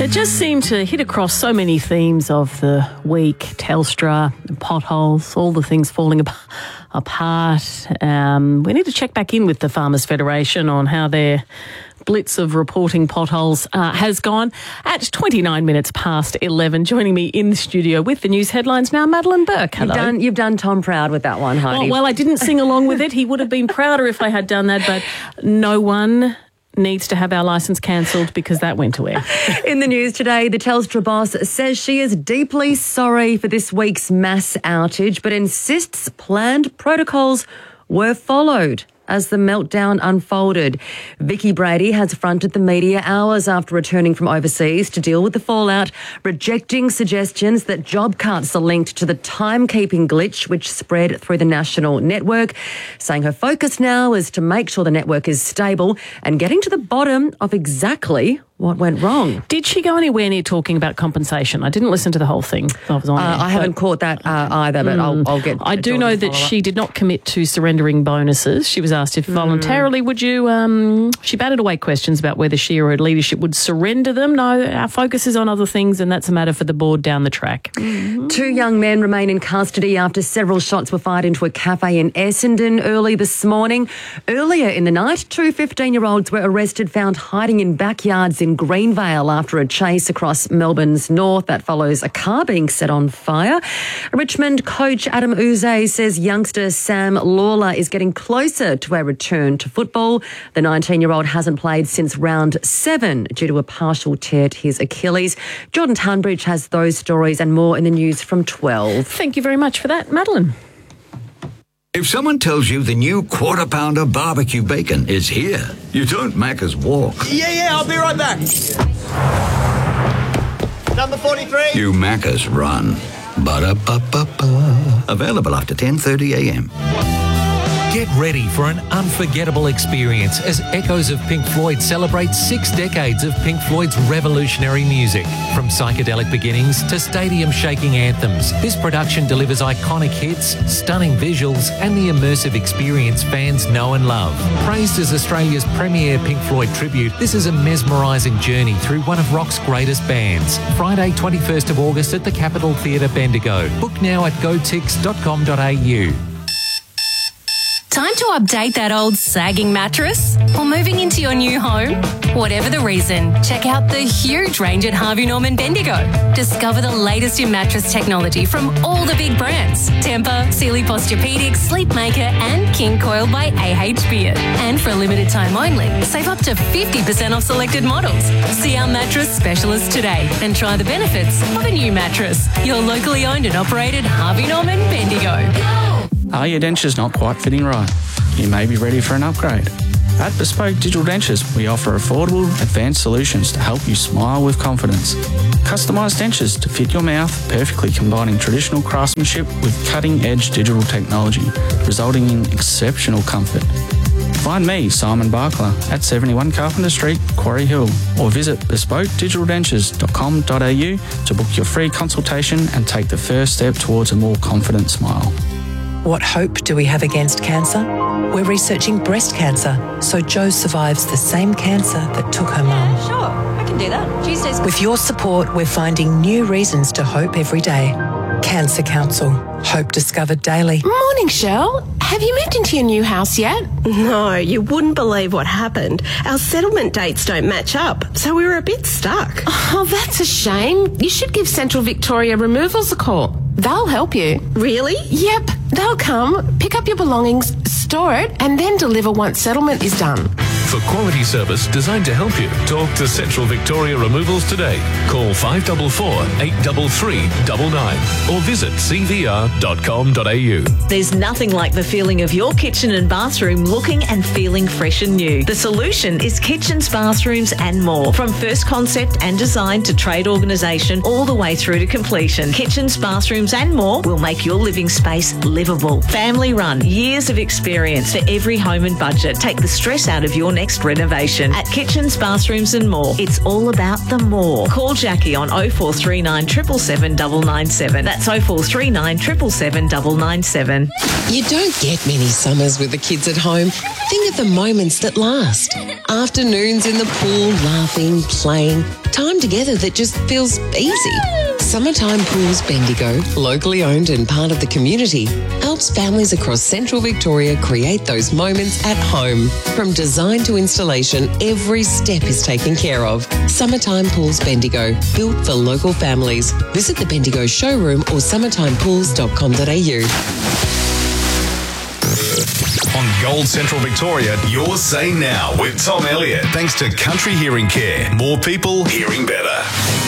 It just seemed to hit across so many themes of the week. Telstra, potholes, all the things falling apart. We need to check back in with the Farmers Federation on how their blitz of reporting potholes has gone. At 29 minutes past 11, joining me in the studio with the news headlines now, Madeline Burke. Hello. You've done Tom proud with that one, Heidi. Well, I didn't sing along with it. He would have been prouder if I had done that, but no one needs to have our licence cancelled because that went to air. In the news today, the Telstra boss says she is deeply sorry for this week's mass outage, but insists planned protocols were followed as the meltdown unfolded. Vicky Brady has fronted the media hours after returning from overseas to deal with the fallout, rejecting suggestions that job cuts are linked to the timekeeping glitch which spread through the national network, saying her focus now is to make sure the network is stable and getting to the bottom of exactly what went wrong. Did she go anywhere near talking about compensation? I didn't listen to the whole thing. I was on I haven't caught that either, but I'll get... I do know that she did not commit to surrendering bonuses. She was asked if voluntarily would you... she batted away questions about whether she or her leadership would surrender them. No, our focus is on other things, and that's a matter for the board down the track. Two young men remain in custody after several shots were fired into a cafe in Essendon early this morning. Earlier in the night, two 15-year-olds were arrested, found hiding in backyards in Greenvale after a chase across Melbourne's north. That follows a car being set on fire. Richmond coach Adam Uze says youngster Sam Lawler is getting closer to a return to football. The 19-year-old hasn't played since round 7 due to a partial tear to his Achilles. Jordan Tunbridge has those stories and more in the news from 12. Thank you very much for that, Madeline. If someone tells you the new Quarter Pounder barbecue bacon is here, you don't Macca's walk. Yeah, I'll be right back. Number 43. You Macca's run. Ba-da-ba-ba-ba. Available after 10:30 a.m. Get ready for an unforgettable experience as Echoes of Pink Floyd celebrate 6 decades of Pink Floyd's revolutionary music. From psychedelic beginnings to stadium-shaking anthems, this production delivers iconic hits, stunning visuals, and the immersive experience fans know and love. Praised as Australia's premier Pink Floyd tribute, this is a mesmerising journey through one of rock's greatest bands. Friday, 21st of August at the Capitol Theatre, Bendigo. Book now at gotix.com.au. Time to update that old sagging mattress? Or moving into your new home? Whatever the reason, check out the huge range at Harvey Norman Bendigo. Discover the latest in mattress technology from all the big brands. Tempur, Sealy Posturepedic, Sleepmaker and King Coil by AH Beard. And for a limited time only, save up to 50% off selected models. See our mattress specialist today and try the benefits of a new mattress. Your locally owned and operated Harvey Norman Bendigo. Are your dentures not quite fitting right? You may be ready for an upgrade. At Bespoke Digital Dentures, we offer affordable, advanced solutions to help you smile with confidence. Customised dentures to fit your mouth, perfectly combining traditional craftsmanship with cutting-edge digital technology, resulting in exceptional comfort. Find me, Simon Barkler, at 71 Carpenter Street, Quarry Hill, or visit bespokedigitaldentures.com.au to book your free consultation and take the first step towards a more confident smile. What hope do we have against cancer? We're researching breast cancer, so Jo survives the same cancer that took her mum. Sure, I can do that. Tuesdays. With your support, we're finding new reasons to hope every day. Cancer Council. Hope discovered daily. Morning, Shell. Have you moved into your new house yet? No, you wouldn't believe what happened. Our settlement dates don't match up, so we were a bit stuck. Oh, that's a shame. You should give Central Victoria Removals a call. They'll help you. Really? Yep. They'll come, pick up your belongings, store it, and then deliver once settlement is done. For quality service designed to help you, talk to Central Victoria Removals today. Call 544 833 99 or visit cvr.com.au. There's nothing like the feeling of your kitchen and bathroom looking and feeling fresh and new. The solution is kitchens, bathrooms and more. From first concept and design to trade organisation all the way through to completion. Kitchens, bathrooms and more will make your living space livable. Family run, years of experience for every home and budget. Take the stress out of your next renovation. At Kitchens, Bathrooms and More, it's all about the more. Call Jackie on 0439 777 997. That's 0439 777 997. You don't get many summers with the kids at home. Think of the moments that last. Afternoons in the pool, laughing, playing. Time together that just feels easy. Summertime Pools Bendigo, locally owned and part of the community, helps families across central Victoria create those moments at home. From design to installation, every step is taken care of. Summertime Pools Bendigo, built for local families. Visit the Bendigo showroom or summertimepools.com.au. On Gold Central Victoria, you're Say Now with Tom Elliott. Thanks to Country Hearing Care. More people hearing better.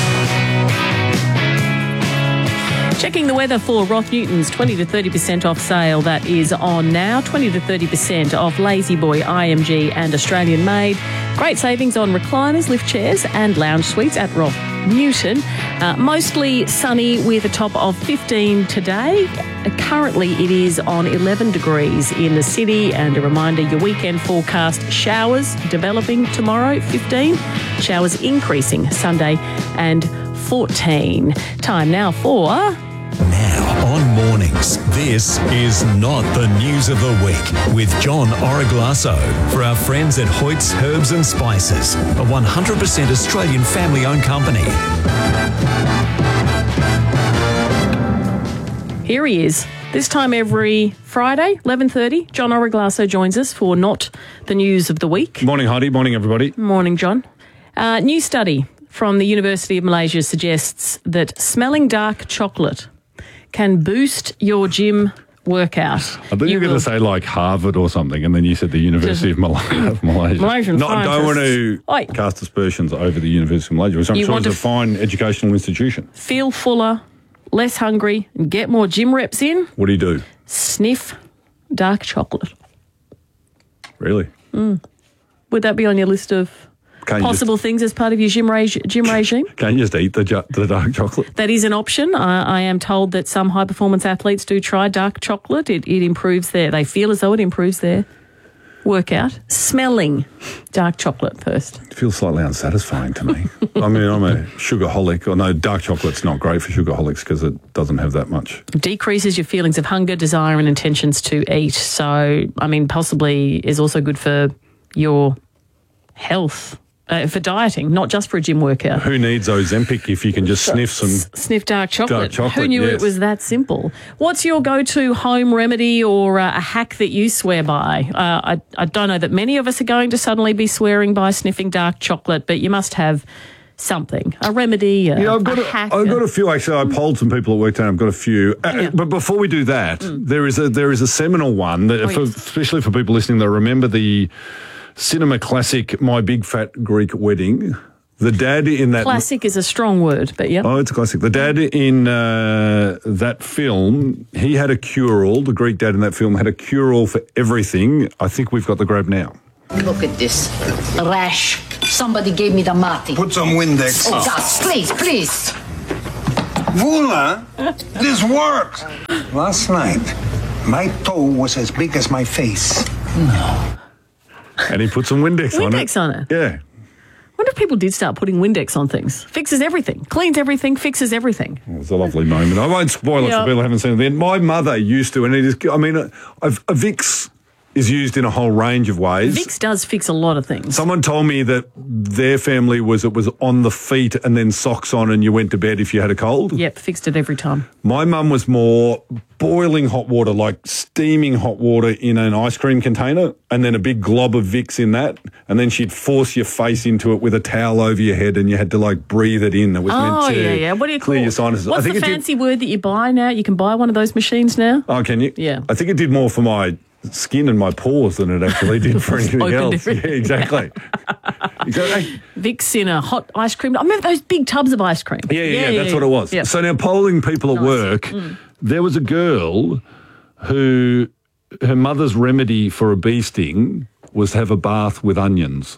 Checking the weather for Roth Newton's 20 to 30% off sale. That is on now. 20 to 30% off Lazy Boy, IMG and Australian Made. Great savings on recliners, lift chairs and lounge suites at Roth Newton. Mostly sunny with a top of 15 today. Currently it is on 11 degrees in the city. And a reminder, your weekend forecast: showers developing tomorrow, 15. Showers increasing Sunday and 14. Time now for... Now on Mornings, this is Not the News of the Week with John Origlasso for our friends at Hoyt's Herbs and Spices, a 100% Australian family-owned company. Here he is. This time every Friday, 11:30, John Origlasso joins us for Not the News of the Week. Morning, Heidi. Morning, everybody. Morning, John. New study from the University of Malaysia suggests that smelling dark chocolate can boost your gym workout. I thought you were going to say like Harvard or something, and then you said the University of Malaysia. Malaysian don't want to cast aspersions over the University of Malaysia, which I'm sure is a fine educational institution. Feel fuller, less hungry, and get more gym reps in. What do you do? Sniff dark chocolate. Really? Would that be on your list of possible things as part of your gym regime? Can't you just eat the dark chocolate? That is an option. I am told that some high-performance athletes do try dark chocolate. It improves they feel as though it improves their workout. Smelling dark chocolate first. It feels slightly unsatisfying to me. I mean, I'm a sugarholic. I know dark chocolate's not great for sugarholics because it doesn't have that much. Decreases your feelings of hunger, desire and intentions to eat. So, I mean, possibly is also good for your health. For dieting, not just for a gym workout. Who needs Ozempic if you can just sniff dark chocolate? Who knew yes. It was that simple? What's your go-to home remedy or a hack that you swear by? I don't know that many of us are going to suddenly be swearing by sniffing dark chocolate, but you must have something, a remedy, a hack. I've got a few. Actually, I polled some people at work today. I've got a few. But before we do that, there is a seminal one, that especially for people listening that remember the cinema classic My Big Fat Greek Wedding. The dad in that... Classic is a strong word, but yeah. Oh, it's a classic. The dad in that film, he had a cure-all. The Greek dad in that film had a cure-all for everything. I think we've got the grab now. Look at this. A rash. Somebody gave me the Marty. Put some Windex. Oh, God, please. Vula, this works. Last night, my toe was as big as my face. No. And he put some Windex on it. Windex on it? Yeah. I wonder if people did start putting Windex on things. Fixes everything. Cleans everything, fixes everything. It was a lovely moment. I won't spoil it for people who haven't seen it. My mother used to, and it is, I mean, a Vicks is used in a whole range of ways. Vicks does fix a lot of things. Someone told me that their family it was on the feet and then socks on and you went to bed if you had a cold. Yep, fixed it every time. My mum was more boiling hot water, like steaming hot water in an ice cream container and then a big glob of Vicks in that, and then she'd force your face into it with a towel over your head and you had to like breathe it in. It was meant to What do you clear call your sinuses. What's the fancy word that you buy now? You can buy one of those machines now? Oh, can you? Yeah. I think it did more for my skin and my pores than it actually did for anything else. Yeah, exactly. Exactly. Vicks in a hot ice cream. I remember those big tubs of ice cream. Yeah, that's what it was. Yep. So now polling people at work, there was a girl who her mother's remedy for a bee sting was to have a bath with onions.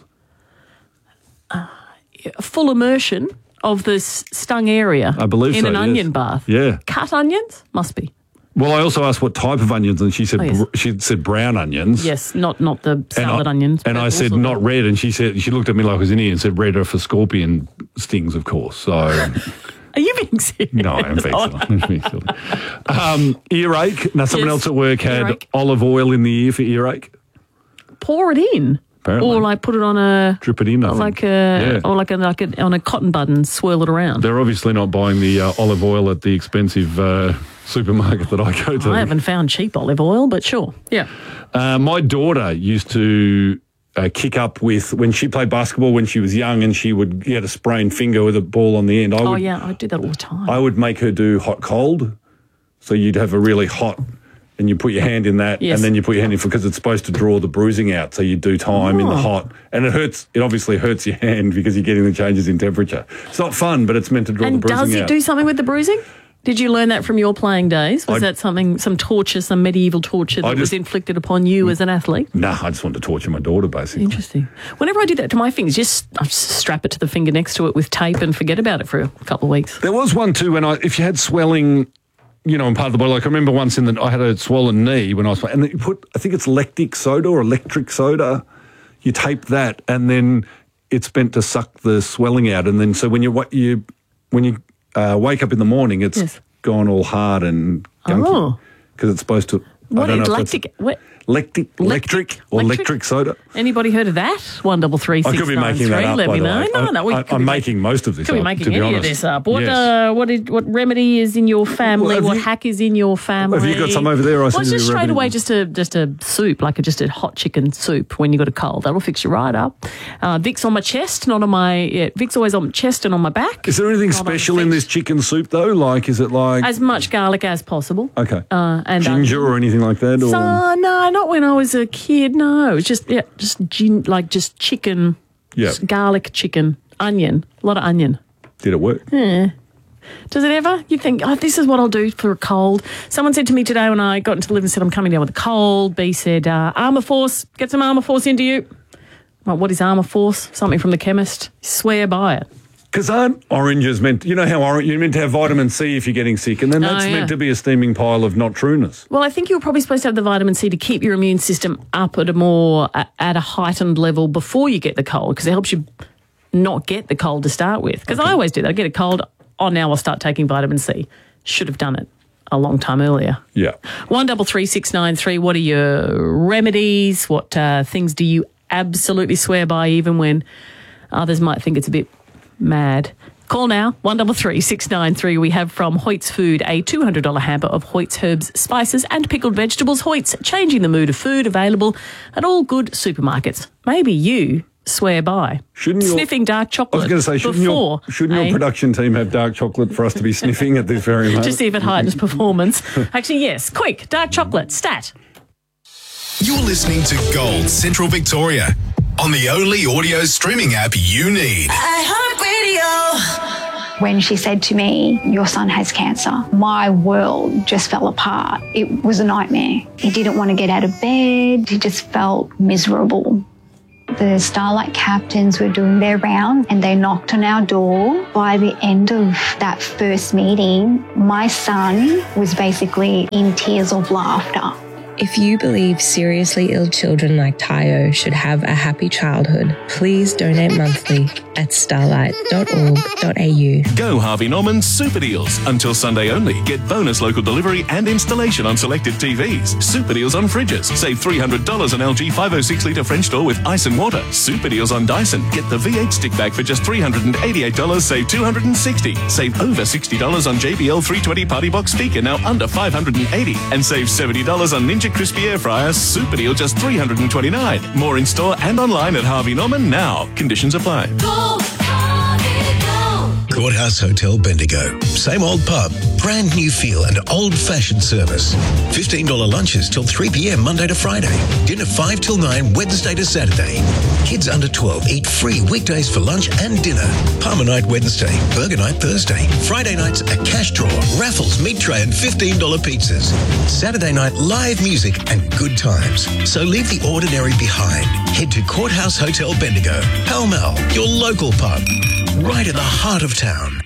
Full immersion of the stung area. I believe in so, an yes. onion bath. Yeah. Cut onions? Must be. Well, I also asked what type of onions, and she said she said brown onions. Yes, not the salad onions. And I said not red, and she looked at me like I was an idiot and said red are for scorpion stings, of course. So. Are you being serious? No, I am being silly. Earache. Now, someone else at work had olive oil in the ear for earache. Pour it in. Apparently. Or like put it on a... Drip it in, I think. Or on a cotton bud and swirl it around. They're obviously not buying the olive oil at the expensive supermarket that I go to. I haven't found cheap olive oil, but sure. Yeah. My daughter used to kick up with, when she played basketball when she was young, and she would get a sprained finger with a ball on the end. I do that all the time. I would make her do hot-cold. So you'd have a really hot... And you put your hand in that, and then you put your hand in, because it's supposed to draw the bruising out. So you do time in the hot, and it hurts. It obviously hurts your hand because you're getting the changes in temperature. It's not fun, but it's meant to draw the bruising out. And does it do something with the bruising? Did you learn that from your playing days? Was that some torture, some medieval torture that was inflicted upon you as an athlete? Nah, I just wanted to torture my daughter, basically. Interesting. Whenever I do that to my fingers, I just strap it to the finger next to it with tape and forget about it for a couple of weeks. There was one too when if you had swelling, in part of the body. Like I remember once I had a swollen knee when I was playing, and you put, I think it's lactic soda or electric soda. You tape that, and then it's meant to suck the swelling out. And then so when you wake up in the morning, it's gone all hard and gunky because it's supposed to. Electric soda. Anybody heard of that? 133693. I could be making that up. Let me know. I'm making most of this. Could be making any of this up. What remedy is in your family? What hack is in your family? Have you got some over there? Just straight away, just a soup, just a hot chicken soup when you got a cold. That'll fix you right up. Vicks on my chest, not on my. Vicks always on my chest and on my back. Is there anything special in this chicken soup though? Is it like as much garlic as possible? Okay. And ginger or anything like that? No, not when I was a kid. No, it's just chicken, just garlic, chicken, onion, a lot of onion. Did it work? Yeah. Does it ever? You think, this is what I'll do for a cold. Someone said to me today when I got into the live and said, I'm coming down with a cold. B said, Armour Force, get some Armour Force into you. Well, what is Armour Force? Something from the chemist. Swear by it. Because aren't oranges meant, how you're meant to have vitamin C if you're getting sick, and then that's meant to be a steaming pile of not trueness. Well, I think you're probably supposed to have the vitamin C to keep your immune system up at a heightened level before you get the cold, because it helps you not get the cold to start with. Because I always do that. I get a cold, now I'll start taking vitamin C. Should have done it a long time earlier. Yeah. 133693, what are your remedies? What things do you absolutely swear by, even when others might think it's a bit mad? Call now, 133693. We have from Hoyt's Food a $200 hamper of Hoyt's herbs, spices and pickled vegetables. Hoyt's, changing the mood of food, available at all good supermarkets. Maybe you swear by sniffing dark chocolate. I was going to say, shouldn't your production team have dark chocolate for us to be sniffing at this very moment? To see if it heightens performance. Actually, yes. Quick, dark chocolate, stat. You're listening to Gold Central Victoria on the only audio streaming app you need. When she said to me, your son has cancer, my world just fell apart. It was a nightmare. He didn't want to get out of bed. He just felt miserable. The Starlight captains were doing their round and they knocked on our door. By the end of that first meeting, my son was basically in tears of laughter. If you believe seriously ill children like Tayo should have a happy childhood, please donate monthly at starlight.org.au. Go Harvey Norman's Super Deals. Until Sunday only. Get bonus local delivery and installation on selected TVs. Super Deals on fridges. Save $300 on LG 506-litre French door with ice and water. Super Deals on Dyson. Get the V8 stick bag for just $388. Save $260. Save over $60 on JBL 320 Party Box speaker, now under $580. And save $70 on Ninja Crispy Air Fryer. Super Deal just $329. More in store and online at Harvey Norman now. Conditions apply. Courthouse Hotel Bendigo. Same old pub, brand new feel and old-fashioned service. $15 lunches till 3 p.m. Monday to Friday. Dinner 5 till 9 Wednesday to Saturday. Kids under 12 eat free weekdays for lunch and dinner. Palmer night Wednesday, burger night Thursday. Friday nights a cash draw, raffles, meat tray and $15 pizzas. Saturday night live music and good times. So leave the ordinary behind. Head to Courthouse Hotel Bendigo, Pall Mall, your local pub. Right in the heart of town.